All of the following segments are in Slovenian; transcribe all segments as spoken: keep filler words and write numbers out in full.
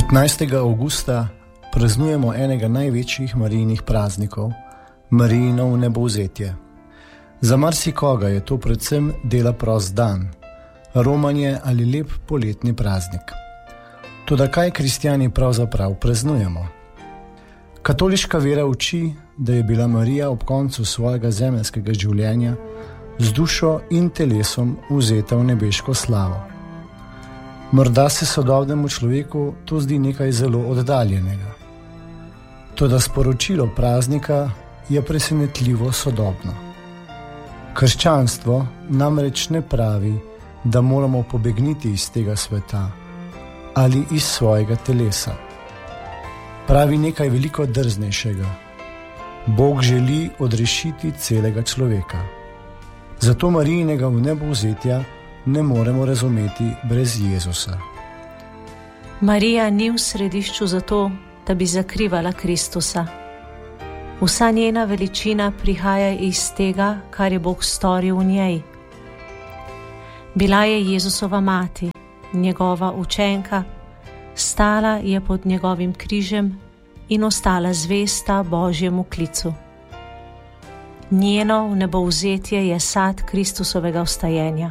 petnajstega avgusta praznujemo enega največjih Marijinih praznikov, Marijino vnebovzetje. Za marsikoga je to predvsem dela prost dan, romanje ali lep poletni praznik. Toda kaj kristjani pravzaprav praznujemo? Katoliška vera uči, da je bila Marija ob koncu svojega zemeljskega življenja z dušo in telesom vzeta v nebeško slavo. Morda se sodobnemu človeku to zdi nekaj zelo oddaljenega. Toda sporočilo praznika je presenetljivo sodobno. Krščanstvo namreč ne pravi, da moramo pobegniti iz tega sveta ali iz svojega telesa. Pravi nekaj veliko drznejšega. Bog želi odrešiti celega človeka. Zato Marijinega vnebovzetja ne moremo razumeti brez Jezusa. Marija ni v središču zato, da bi zakrivala Kristusa. Vsa njena veličina prihaja iz tega, kar je Bog storil v njej. Bila je Jezusova mati, njegova učenka, stala je pod njegovim križem in ostala zvesta Božjemu klicu. Njeno vnebovzetje je sad Kristusovega vstajenja.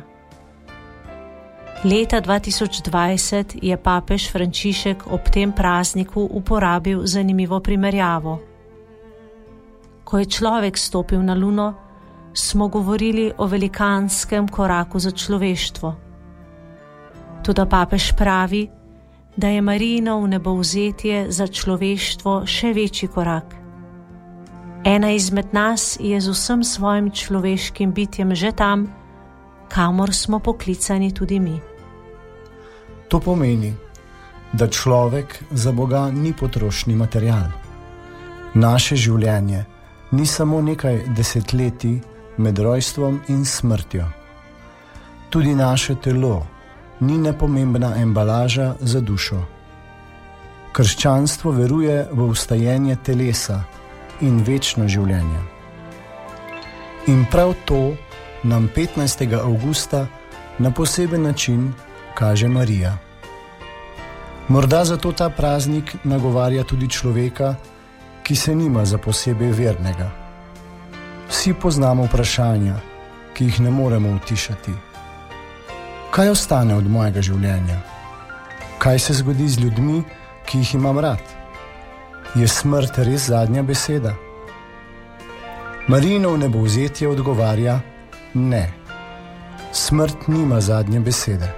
Leta dva tisoč dvajset je papež Frančišek ob tem prazniku uporabil zanimivo primerjavo. Ko je človek stopil na Luno, smo govorili o velikanskem koraku za človeštvo. Toda papež pravi, da je Marijino vnebovzetje za človeštvo še večji korak. Ena izmed nas je z vsem svojim človeškim bitjem že tam, kamor smo poklicani tudi mi. To pomeni, da človek za Boga ni potrošni material. Naše življenje ni samo nekaj desetletij med rojstvom in smrtjo. Tudi naše telo ni nepomembna embalaža za dušo. Krščanstvo veruje v vstajenje telesa in večno življenje. In prav to nam petnajstega avgusta na poseben način kaže Marija. Morda zato ta praznik nagovarja tudi človeka, ki se nima za posebej vernega. Vsi poznamo vprašanja, ki jih ne moremo utišati. Kaj ostane od mojega življenja? Kaj se zgodi z ljudmi, ki jih imam rad? Je smrt res zadnja beseda? Marijino vnebovzetje odgovarja: ne. Smrt nima zadnje besede.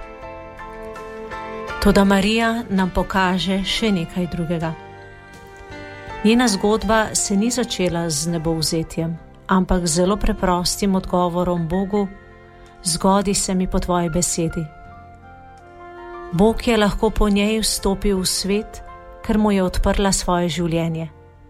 Toda Marija nam pokaže še nekaj drugega. Njena zgodba se ni začela z vnebovzetjem, ampak z zelo preprostim odgovorom Bogu: zgodi se mi po tvoji besedi. Bog je lahko po njej vstopil v svet, ker mu je odprla svoje življenje.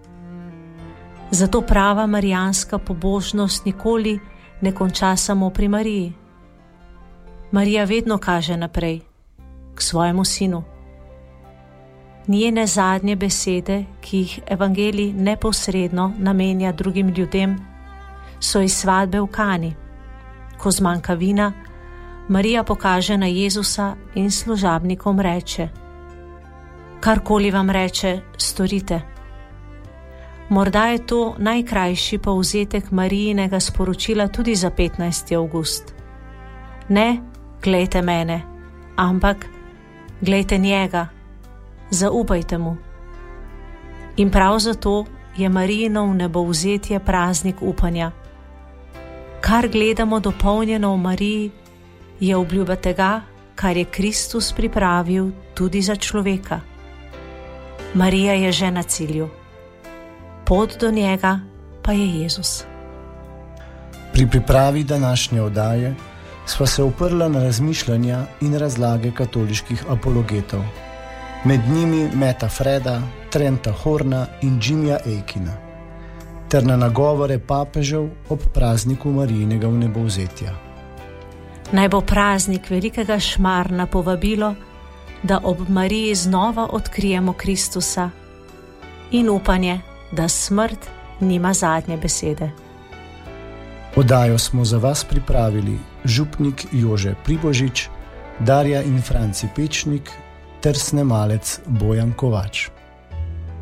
Zato prava marijanska pobožnost nikoli ne konča samo pri Mariji. Marija vedno kaže naprej, k svojemu sinu. Njene zadnje besede, ki jih evangelij neposredno namenja drugim ljudem, so iz svadbe v Kani. Ko zmanjka vina, Marija pokaže na Jezusa in služabnikom reče: karkoli vam reče, storite. Morda je to najkrajši povzetek Marijinega sporočila tudi za petnajsti avgust. Ne, glejte mene, ampak glejte njega, zaupajte mu. In prav zato je Marijino vnebovzetje praznik upanja. Kar gledamo dopolnjeno v Mariji, je obljuba tega, kar je Kristus pripravil tudi za človeka. Marija je že na cilju. Pot do njega pa je Jezus. Pri pripravi današnje oddaje sva se oprla na razmišljanja in razlage katoliških apologetov. Med njimi Meta Freda, Trenta Horna in Jimija Aikina, ter na nagovore papežev ob prazniku Marijinega vnebovzetja. Naj bo praznik velikega Šmarna povabilo, da ob Mariji znova odkrijemo Kristusa in upanje, da smrt nima zadnje besede. Oddajo smo za vas pripravili župnik Jože Pribožič, Darja in Franci Pečnik ter snemalec Bojan Kovač.